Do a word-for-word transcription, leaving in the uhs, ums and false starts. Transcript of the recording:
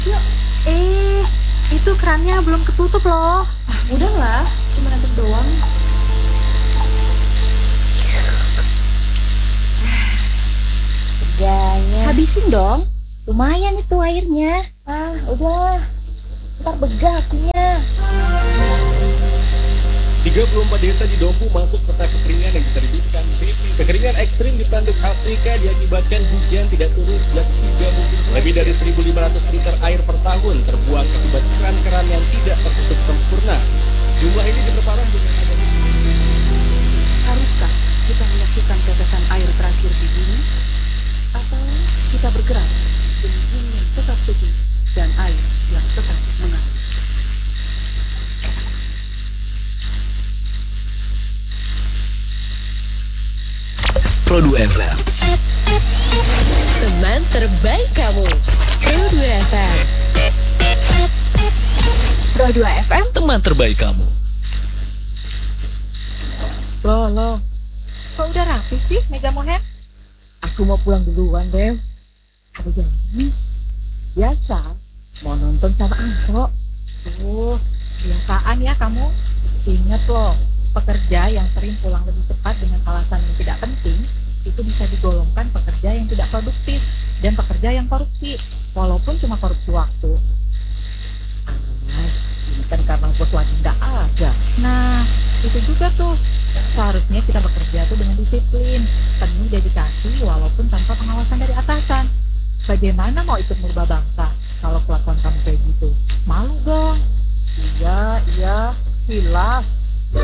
Yuk. Eh, itu kerannya belum ketutup loh. Ah, udahlah, cuma nanti doang. Kerjanya. Habisin dong. Lumayan itu airnya. Ah, udah. Ntar begakinya. tiga puluh empat desa di Dompu masuk peta kekeringan yang diterbitkan B P. Kekeringan ekstrim di penduduk Afrika diakibatkan hujan tidak turun sejak tiga musim. Lebih dari seribu lima ratus liter air per tahun terbuang akibat keran-keran yang tidak tertutup sempurna. Jumlah ini diperparah dengan adanya. Haruskah kita menyaksikan tetesan air terakhir di bumi? Atau kita bergerak dengan bumi yang tetap teduh dan air yang tetap mengalir? Produk F M. Teman terbaik kamu. Produk F M. Produk F M. Teman terbaik kamu. Loh, loh. Kok udah rapi sih, Mega Mohen? Aku mau pulang duluan, Dev. Ada janji. Biasa. Mau nonton sama Anto. Tuh, biasaan ya kamu. Ingat loh, pekerja yang sering pulang lebih cepat dengan alasan yang tidak penting, itu bisa digolongkan pekerja yang tidak produktif dan pekerja yang korupsi, walaupun cuma korupsi waktu. Ah, ini kan karena bos lagi nggak ada. Nah, itu juga tuh. Seharusnya kita bekerja tuh dengan disiplin, penuh dedikasi walaupun tanpa pengawasan dari atasan. Bagaimana mau ikut merubah bangsa kalau kelakuan kamu kayak gitu? Malu dong. Iya, iya. Hilaf.